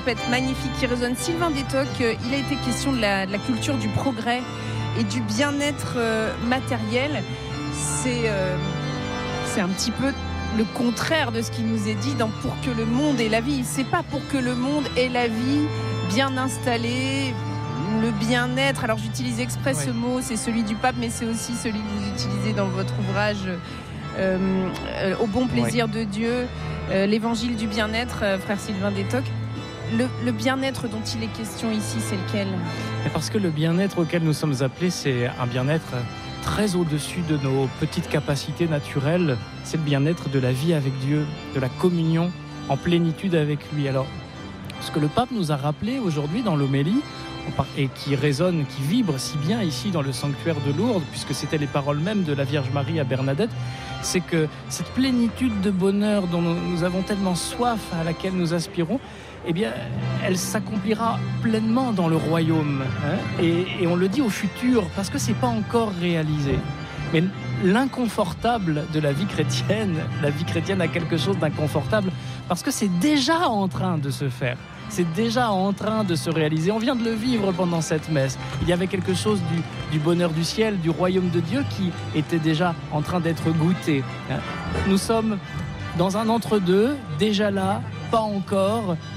trompette magnifique qui résonne. Sylvain Détoc, il a été question de la culture du progrès et du bien-être matériel. C'est un petit peu le contraire de ce qui nous est dit dans Pour que le monde ait la vie. C'est pas pour que le monde ait la vie bien installée, le bien-être. Alors j'utilise exprès ce mot, c'est celui du pape, mais c'est aussi celui que vous utilisez dans votre ouvrage Au bon plaisir de Dieu, l'évangile du bien-être, frère Sylvain Détoc. Le bien-être dont il est question ici, c'est lequel ? Parce que le bien-être auquel nous sommes appelés, c'est un bien-être très au-dessus de nos petites capacités naturelles. C'est le bien-être de la vie avec Dieu, de la communion en plénitude avec lui. Alors, ce que le pape nous a rappelé aujourd'hui dans l'homélie, et qui résonne, qui vibre si bien ici dans le sanctuaire de Lourdes, puisque c'était les paroles mêmes de la Vierge Marie à Bernadette, c'est que cette plénitude de bonheur dont nous avons tellement soif, à laquelle nous aspirons, eh bien, elle s'accomplira pleinement dans le royaume. Et on le dit au futur, parce que c'est pas encore réalisé. Mais l'inconfortable de la vie chrétienne a quelque chose d'inconfortable, parce que c'est déjà en train de se faire. C'est déjà en train de se réaliser. On vient de le vivre pendant cette messe. Il y avait quelque chose du bonheur du ciel, du royaume de Dieu qui était déjà en train d'être goûté. Nous sommes dans un entre-deux, déjà là, pas encore.